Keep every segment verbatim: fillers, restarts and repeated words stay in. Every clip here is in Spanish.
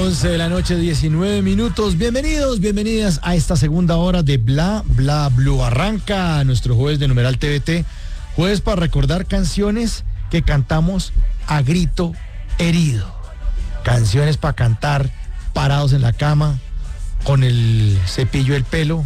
once de la noche, diecinueve minutos. Bienvenidos, bienvenidas a esta segunda hora de Bla Bla Blue. Arranca nuestro jueves de Numeral T V T. Jueves para recordar canciones que cantamos a grito herido. Canciones para cantar parados en la cama, con el cepillo del pelo.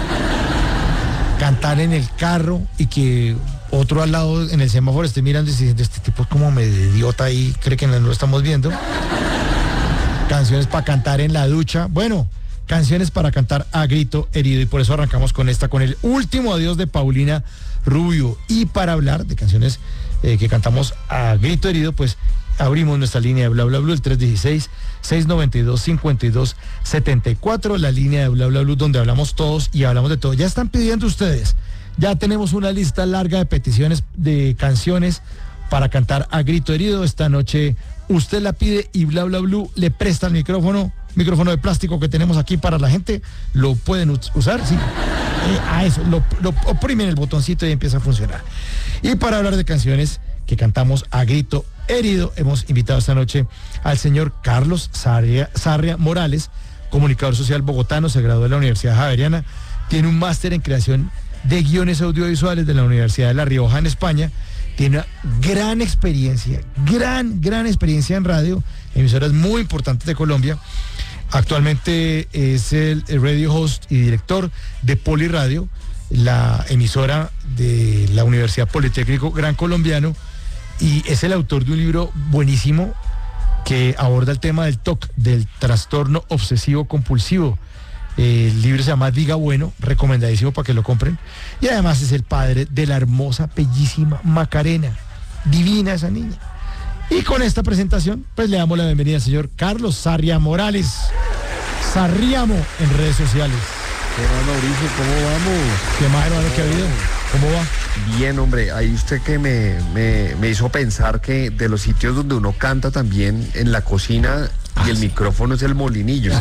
Cantar en el carro y que otro al lado en el semáforo esté mirando y diciendo, este tipo es como medio idiota ahí, cree que no lo estamos viendo. Canciones para cantar en la ducha. Bueno, canciones para cantar a grito herido. Y por eso arrancamos con esta, con el último adiós de Paulina Rubio. Y para hablar de canciones eh, que cantamos a grito herido, pues abrimos nuestra línea de Bla Bla Blue, el tres uno seis, seis nueve dos, cinco dos siete cuatro, la línea de Bla Bla Blue donde hablamos todos y hablamos de todo. Ya están pidiendo ustedes, ya tenemos una lista larga de peticiones de canciones para cantar a grito herido. Esta noche usted la pide y Bla Bla Blue le presta el micrófono, micrófono de plástico que tenemos aquí para la gente. ¿Lo pueden usar? Sí. Eh, a eso, lo, lo oprimen el botoncito y empieza a funcionar. Y para hablar de canciones que cantamos a grito herido, hemos invitado esta noche al señor Carlos Sarria, Sarria Morales, comunicador social bogotano, se graduó de la Universidad Javeriana, tiene un máster en creación de guiones audiovisuales de la Universidad de La Rioja en España, tiene una gran experiencia, gran, gran experiencia en radio, emisoras muy importantes de Colombia. Actualmente es el radio host y director de Poliradio, la emisora de la Universidad Politécnico Gran Colombiano, y es el autor de un libro buenísimo que aborda el tema del T O C, del trastorno obsesivo compulsivo. El libro se llama Diga Bueno, recomendadísimo para que lo compren. Y además es el padre de la hermosa, bellísima Macarena. Divina esa niña. Y con esta presentación, pues le damos la bienvenida al señor Carlos Sarria Morales. Sarriamo en redes sociales. ¿Qué más, Mauricio? ¿Cómo vamos? ¿Qué más, hermano, que ha habido? ¿Cómo va? Bien, hombre, ahí usted que me, me, me hizo pensar que de los sitios donde uno canta también en la cocina y el micrófono es el molinillo,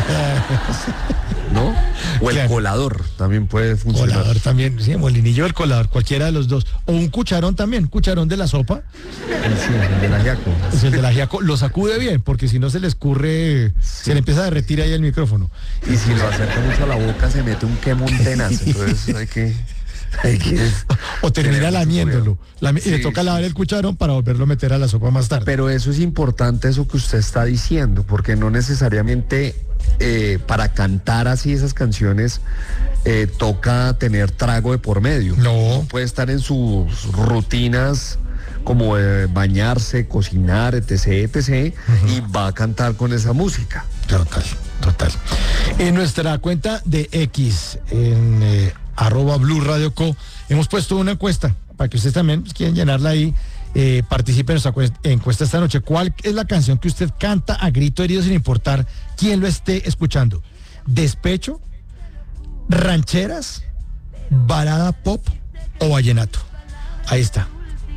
¿no? O el Claro. Colador también puede funcionar. Colador también, sí, molinillo o el colador, cualquiera de los dos. O un cucharón también, cucharón de la sopa. Sí, el del ajiaco. Es el del ajiaco, lo sacude bien, porque si no se le escurre, Sí. se le empieza a derretir ahí el micrófono. Y si lo acerca mucho a la boca se mete un quemón tenaz, entonces hay que... Hay que O termina tener mucho lamiéndolo. cuidado. Lami- y le Sí, toca sí, lavar sí. el cucharón para volverlo a meter a la sopa más tarde. Pero eso es importante, eso que usted está diciendo, porque no necesariamente eh, para cantar así esas canciones eh, toca tener trago de por medio. No. Puede estar en sus rutinas como eh, bañarse, cocinar, etc, etc, uh-huh. Y va a cantar con esa música. Total, total. En nuestra cuenta de X, en eh, arroba Blue Radio Co, hemos puesto una encuesta para que ustedes también pues, quieran llenarla ahí. Eh, participe en nuestra encuesta esta noche. ¿Cuál es la canción que usted canta a grito herido sin importar quién lo esté escuchando? ¿Despecho, rancheras, balada pop o vallenato? Ahí está.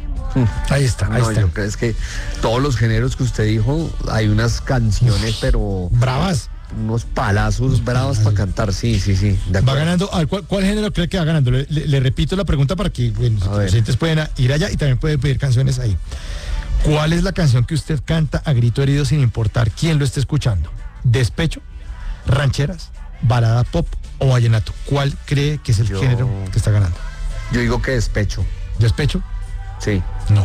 Ahí está, ahí no, está. Yo creo es que todos los géneros que usted dijo, hay unas canciones, pero... Bravas. Unos palazos bravos para cantar, sí, sí, sí. Va ganando, a ver, ¿cuál, ¿cuál género cree que va ganando? Le, le, le repito la pregunta para que bueno, los oyentes puedan ir allá y también pueden pedir canciones ahí. ¿Cuál es la canción que usted canta a grito herido sin importar quién lo esté escuchando? ¿Despecho, rancheras, balada pop o vallenato? ¿Cuál cree que es el Yo... género que está ganando? Yo digo que despecho. ¿Despecho? Sí. No.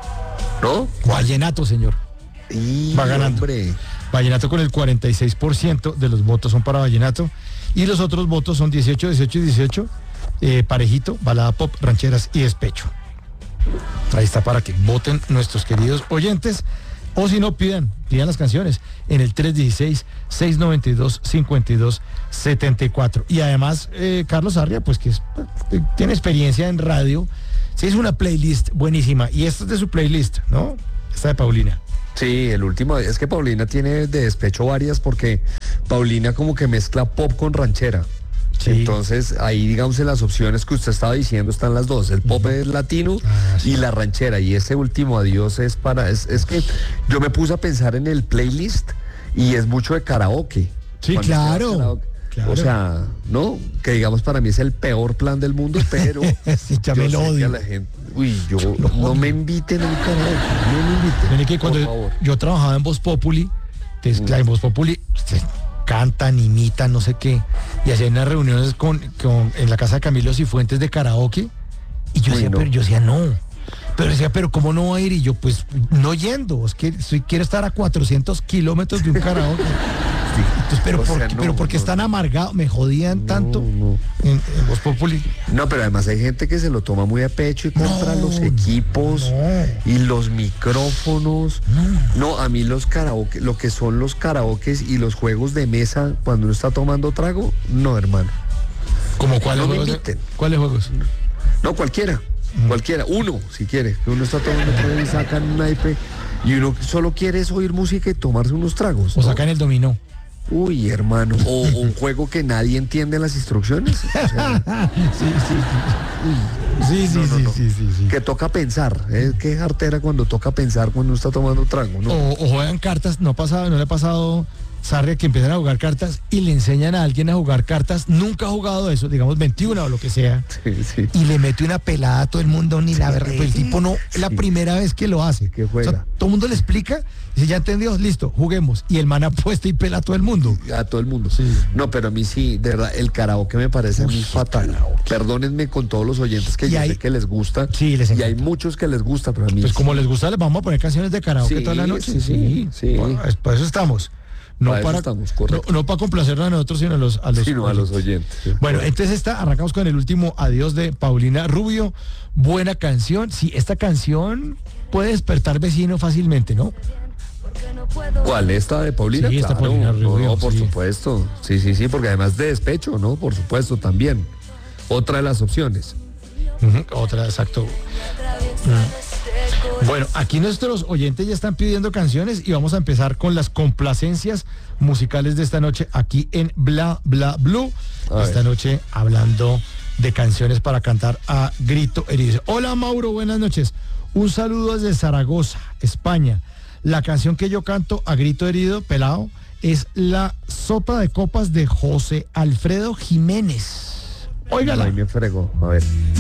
¿No? Vallenato, señor. Y, va ganando. Hombre. Vallenato con el cuarenta y seis por ciento de los votos son para vallenato y los otros votos son dieciocho, dieciocho y dieciocho, eh, parejito, balada pop, rancheras y despecho. Ahí está para que voten nuestros queridos oyentes, o si no, pidan, pidan las canciones en el tres uno seis, seis nueve dos, cinco dos siete cuatro. Y además, eh, Carlos Sarria, pues que es, eh, tiene experiencia en radio, sí, es una playlist buenísima, y esta es de su playlist, ¿no? Esta de Paulina. Sí, el último, es que Paulina tiene de despecho varias porque Paulina como que mezcla pop con ranchera. Sí. Entonces ahí digamos en las opciones que usted estaba diciendo están las dos, el pop uh-huh. es latino ah, sí. y la ranchera, y ese último adiós es para, es, es que yo me puse a pensar en el playlist y es mucho de karaoke. Sí, claro. Claro. O sea, ¿no? Que digamos para mí es el peor plan del mundo, pero sí, ya me lo odio. La gente, uy, yo no, no me inviten a un karaoke, no me inviten. Mire que cuando yo, yo trabajaba en Voz Populi, Entonces, claro, en Voz Populi se cantan, imitan, no sé qué, y hacían unas reuniones con, con, en la casa de Camilo Cifuentes de karaoke, y yo Uy, decía, no. pero yo decía, no. Pero decía, pero ¿cómo no va a ir? Y yo, pues, no yendo, es que soy, quiero estar a cuatrocientos kilómetros de un karaoke. Entonces, pero, O ¿por, sea, qué- no, pero porque no, están amargados, me jodían tanto no. en, en Voz Populi. No, pero además hay gente que se lo toma muy a pecho y compra No, los equipos no. y los micrófonos. No. a mí los karaoke, lo que son los karaokes y los juegos de mesa cuando uno está tomando trago, no, hermano. ¿Como cuáles No me juegos? inviten. ¿Cuáles juegos? No, cualquiera, cualquiera, uno, si quiere, que uno está tomando trago y sacan un naipe y uno solo quiere es oír música y tomarse unos tragos. O ¿no? sacan el dominó. Uy, hermano, o, o un juego que nadie entiende las instrucciones. O sea, Sí, sí, sí. Sí, sí, no, no, sí, no. sí, sí, sí. que toca pensar, ¿eh? Qué jartera cuando toca pensar cuando uno está tomando trago, ¿no? O, o juegan cartas, no ha pasado, no le ha pasado, Sarria, que empiezan a jugar cartas y le enseñan a alguien a jugar cartas, nunca ha jugado eso, digamos veintiuno o lo que sea, Sí, sí. y le mete una pelada a todo el mundo, ni la verdad, pues el tipo no, es la Sí. primera vez que lo hace. Que juega. O sea, todo el mundo le explica, y dice, ya entendió, listo, juguemos, y el man apuesta y pela a todo el mundo. A todo el mundo. Sí. No, pero a mí sí, de verdad, el karaoke me parece a mí Uy, fatal. karaoke. Perdónenme con todos los oyentes que Y yo hay- sé que les gusta. Sí, les y hay encanta. muchos que les gusta, pero a mí Pues sí. como les gusta, les vamos a poner canciones de karaoke Sí, toda la noche. sí, sí, sí. Bueno, es- para eso estamos. No Para eso para, estamos, no, correcto. no para complacernos a nosotros, sino a los, a los, Sino a los oyentes. sí. Bueno, entonces esta, arrancamos con el último adiós de Paulina Rubio. Buena canción. Sí, esta canción puede despertar vecino fácilmente, ¿no? ¿Cuál? ¿Esta de Paulina? Sí, esta Claro, Paulina Rubio, no, por sí. supuesto. Sí, sí, sí, porque además de despecho, ¿no? Por supuesto, también. Otra de las opciones. Ujú, otra, exacto. Mm. Bueno, aquí nuestros oyentes ya están pidiendo canciones y vamos a empezar con las complacencias musicales de esta noche aquí en Bla Bla Blue. A Esta ver. noche hablando de canciones para cantar a grito herido. Hola Mauro, buenas noches. Un saludo desde Zaragoza, España. La canción que yo canto a grito herido, pelado, es La Sopa de Copas de José Alfredo Jiménez. Óigala. Ahí me fregó. A ver.